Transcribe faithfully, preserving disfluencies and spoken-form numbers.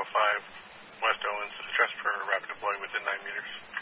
five West Owens, address for rapid deploy within nine meters.